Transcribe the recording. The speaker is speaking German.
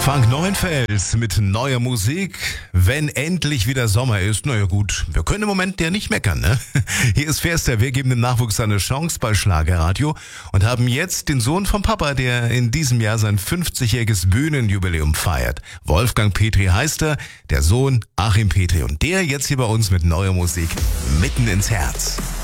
Frank Neuenfels mit neuer Musik. Wenn endlich wieder Sommer ist, naja gut, wir können im Moment ja nicht meckern, ne? Hier ist Fester, wir geben dem Nachwuchs eine Chance bei Schlagerradio und haben jetzt den Sohn vom Papa, der in diesem Jahr sein 50-jähriges Bühnenjubiläum feiert. Wolfgang Petri heißt er, der Sohn Achim Petri und der jetzt hier bei uns mit neuer Musik mitten ins Herz.